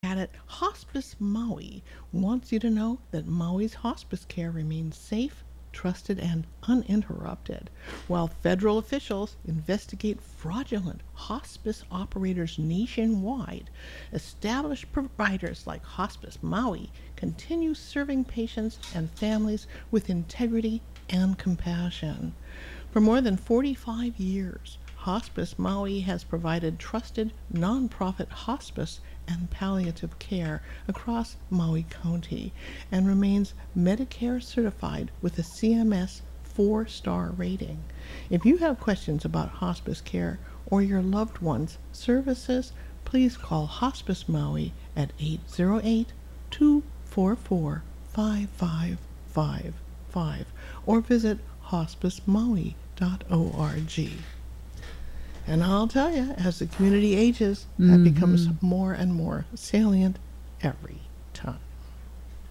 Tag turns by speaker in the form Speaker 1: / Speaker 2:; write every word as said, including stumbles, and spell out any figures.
Speaker 1: At it, Hospice Maui wants you to know that Maui's hospice care remains safe, trusted, and uninterrupted, while federal officials investigate fraudulent hospice operators nationwide. Established providers like Hospice Maui continue serving patients and families with integrity and compassion. For more than forty-five years, Hospice Maui has provided trusted nonprofit hospice and palliative care across Maui County and remains Medicare certified with a C M S four star rating. If you have questions about hospice care or your loved one's services, please call Hospice Maui at eight zero eight, two four four, five five five five or visit hospice maui dot org. And I'll tell you, as the community ages, that becomes more and more salient every